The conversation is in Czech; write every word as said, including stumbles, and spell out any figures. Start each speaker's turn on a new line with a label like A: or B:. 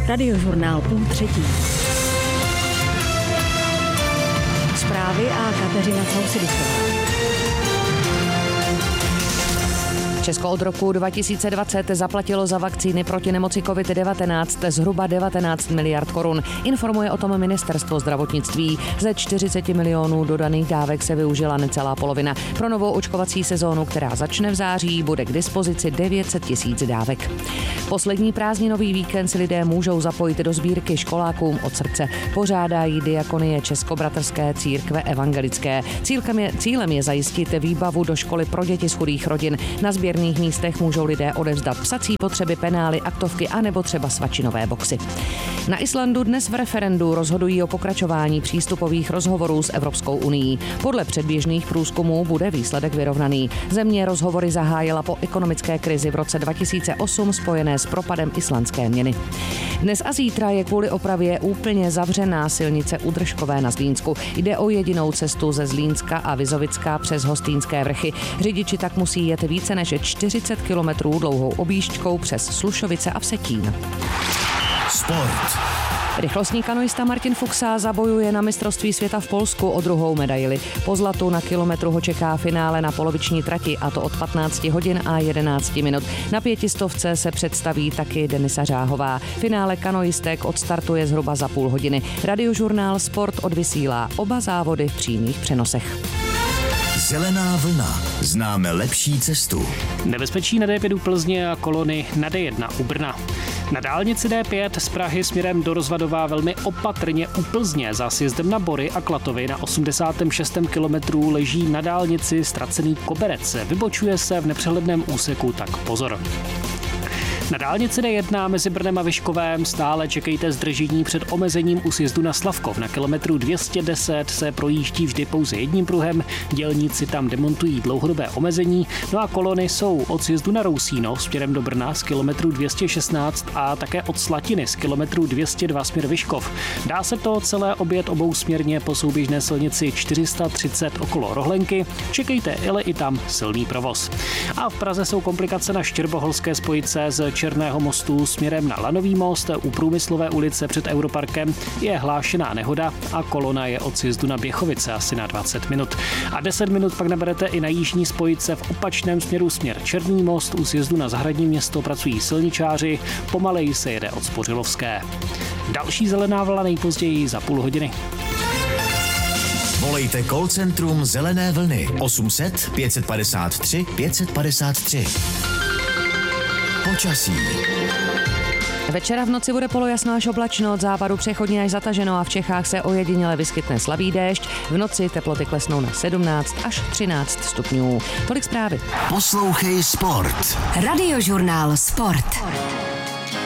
A: Radiožurnál půl třetí. Zprávy a Kateřina Causidisová.
B: Česko od roku dva tisíce dvacet zaplatilo za vakcíny proti nemoci covid devatenáct zhruba devatenáct miliard korun. Informuje o tom ministerstvo zdravotnictví. Ze čtyřicet milionů dodaných dávek se využila necelá polovina. Pro novou očkovací sezónu, která začne v září, bude k dispozici devět set tisíc dávek. Poslední prázdninový víkend si lidé můžou zapojit do sbírky Školákům od srdce. Pořádají diakonie Českobratrské církve evangelické. Cílem je, cílem je zajistit výbavu do školy pro děti z chudých rodin. Na sběr v místech můžou lidé odevzdat psací potřeby, penály, aktovky a nebo třeba svačinové boxy. Na Islandu dnes v referendu rozhodují o pokračování přístupových rozhovorů s Evropskou unií. Podle předběžných průzkumů bude výsledek vyrovnaný. Země rozhovory zahájila po ekonomické krizi v roce dva tisíce osm spojené s propadem islandské měny. Dnes a zítra je kvůli opravě úplně zavřená silnice u Držkové na Zlínsku. Jde o jedinou cestu ze Zlínska a Vizovická přes Hostýnské vrchy. Řidiči tak musí jet více než čtyřicet kilometrů dlouhou objížďkou přes Slušovice a Vsetín.
C: Sport.
B: Rychlostní kanoista Martin Fuxa zabojuje na mistrovství světa v Polsku o druhou medaili. Po zlatu na kilometru ho čeká finále na poloviční trati, a to od patnáct hodin a jedenáct minut. Na pětistovce se představí taky Denisa Řáhová. Finále kanoistek odstartuje zhruba za půl hodiny. Radiožurnál Sport odvysílá oba závody v přímých přenosech.
C: Zelená vlna. Známe lepší cestu.
D: Nebezpečí na D pět u Plzně a kolony na D jedna u Brna. Na dálnici D pět z Prahy směrem do Rozvadova velmi opatrně u Plzně za sjezdem na Bory a Klatovy na osmdesátém šestém kilometru leží na dálnici ztracený koberec. Vybočuje se v nepřehledném úseku, tak pozor. Na dálnici D jedna mezi Brnem a Vyškovém stále čekejte zdržení před omezením u sjezdu na Slavkov. Na kilometru dvě stě deset se projíždí vždy pouze jedním pruhem, dělníci tam demontují dlouhodobé omezení, no a kolony jsou od sjezdu na Rousínov směrem do Brna z kilometru dvě stě šestnáct a také od Slatiny z kilometru dvě stě dva směr Vyškov. Dá se to celé obět obousměrně po souběžné silnici čtyři sta třicet okolo Rohlenky. Čekejte, ale i tam silný provoz. A v Praze jsou komplikace na Štěrboholské spojice z Černého mostu směrem na Lanový most. U Průmyslové ulice před Europarkem je hlášená nehoda a kolona je od sjezdu na Běchovice asi na dvacet minut. A deset minut pak naberete i na jižní spojice v opačném směru směr Černý most. U sjezdu na Zahradní město pracují silničáři, pomaleji se jede od Spořilovské. Další zelená vlna nejpozději za půl hodiny.
C: Volejte call centrum Zelené vlny osm set pět padesát tři pět padesát tři. Počasí.
B: Večera v noci bude polojasno až oblačno, od západu přechodně až zataženo a v Čechách se ojediněle vyskytne slabý déšť. V noci teploty klesnou na sedmnáct až třináct stupňů. Tolik zprávy.
C: Poslouchej Sport.
A: Radiožurnál Sport.